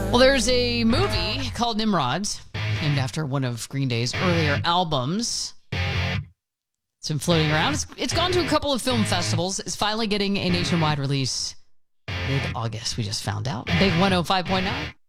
Well, there's a movie called Nimrods, named after one of Green Day's earlier albums. It's been floating around. It's gone to a couple of film festivals. It's finally getting a nationwide release mid-August. We just found out. Big 105.9.